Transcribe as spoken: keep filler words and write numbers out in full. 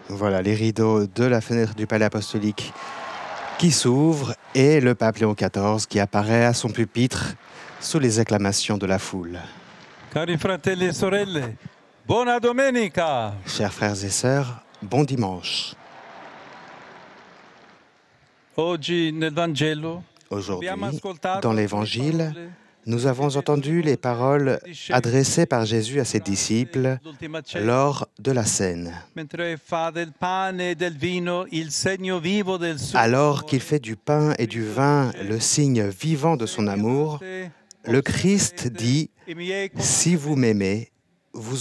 Voilà les rideaux de la fenêtre du palais apostolique qui s'ouvrent et le pape Léon quatorze qui apparaît à son pupitre sous les acclamations de la foule. Cari fratelli e sorelle, buona domenica! Chers frères et sœurs, bon dimanche. Oggi nel Vangelo Aujourd'hui, abbiamo ascoltato dans alcune l'Évangile, parole nous avons entendu les paroles adressées par Jésus à ses disciples l'ultima cena, lors de la scène, mentre fa del pane e del vino il segno vivo del suo alors amore. qu'il fait du pain et du vin le signe vivant de son amour. Le Christ dit « Si vous m'aimez, vous